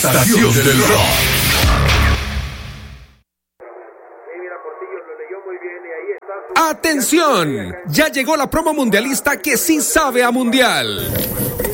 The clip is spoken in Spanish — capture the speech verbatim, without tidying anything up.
Estación del Rock. ¡Atención! Ya llegó la promo mundialista que sí sabe a mundial.